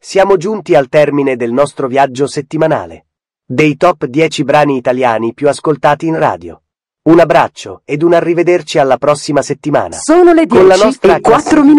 siamo giunti al termine del nostro viaggio settimanale. Dei top 10 brani italiani più ascoltati in radio. Un abbraccio ed un arrivederci alla prossima settimana. Sono le 10 Con la nostra e 4 minuti.